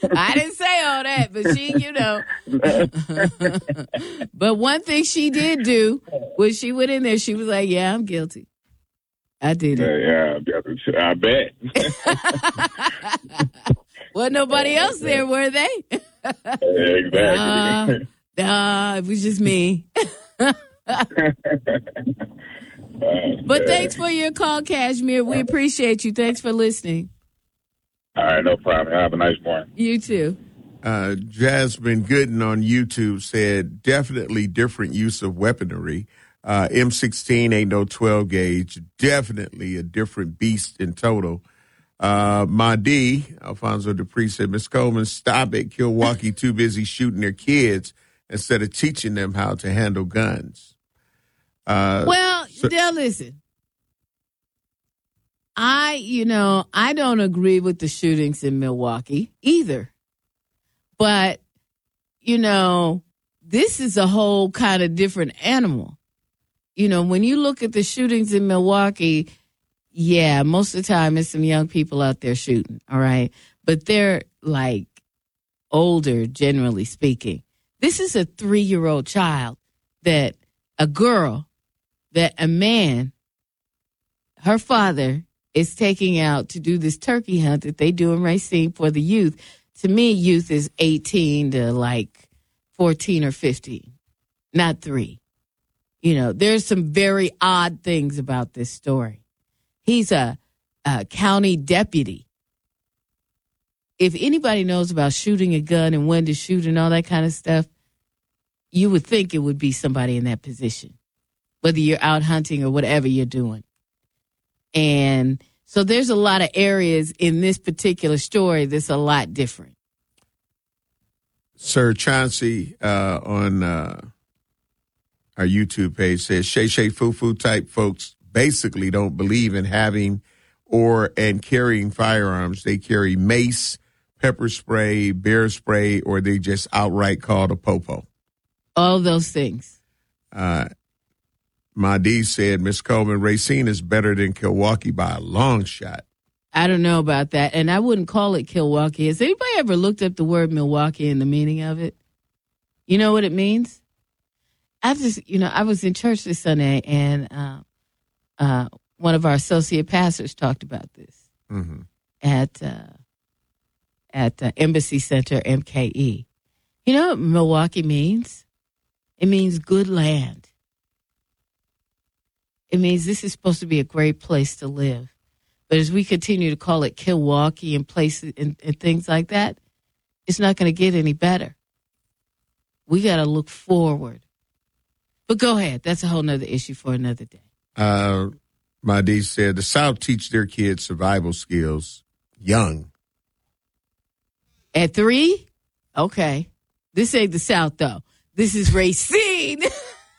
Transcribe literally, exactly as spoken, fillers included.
I didn't say all that, but she, you know. But one thing she did do was she went in there. She was like, "Yeah, I'm guilty. I did it." Yeah, I bet. Well, nobody else there, were they? Exactly. Uh, uh, it was just me. But thanks for your call, Cashmere. We appreciate you. Thanks for listening. All right, no problem. Have a nice morning. You too. Uh, Jasmine Gooden on YouTube said, definitely different use of weaponry. Uh, M sixteen ain't no twelve gauge. Definitely a different beast in total. Uh, Mahdi, Alfonso Dupree said, Miz Coleman, stop it. Milwaukee too busy shooting their kids instead of teaching them how to handle guns. Uh, well, so- now listen. I, you know, I don't agree with the shootings in Milwaukee either. But, you know, this is a whole kind of different animal. You know, when you look at the shootings in Milwaukee, yeah, most of the time it's some young people out there shooting, all right? But they're like older, generally speaking. This is a three-year-old child that a girl, that a man, her father is taking out to do this turkey hunt that they do in Racine for the youth. To me, youth is eighteen to like fourteen or fifteen, not three. You know, there's some very odd things about this story. He's a, a county deputy. If anybody knows about shooting a gun and when to shoot and all that kind of stuff, you would think it would be somebody in that position, whether you're out hunting or whatever you're doing. And so there's a lot of areas in this particular story that's a lot different. Sir Chauncey uh, on uh, our YouTube page says, Shay Shay Foo Foo type folks basically don't believe in having or and carrying firearms. They carry mace, pepper spray, bear spray, or they just outright call a popo. All those things. Uh, Mahdi said, Miz Coleman, Racine is better than Milwaukee by a long shot. I don't know about that. And I wouldn't call it Milwaukee. Has anybody ever looked up the word Milwaukee and the meaning of it? You know what it means? I just, you know, I was in church this Sunday and uh, uh, one of our associate pastors talked about this mm-hmm. at uh, at uh, Embassy Center, M K E. You know what Milwaukee means? It means good land. It means this is supposed to be a great place to live. But as we continue to call it Milwaukee and places and, and things like that, it's not going to get any better. We got to look forward. But go ahead. That's a whole nother issue for another day. Uh, Mahdi said the South teach their kids survival skills young. At three? Okay. This ain't the South, though. This is Racine.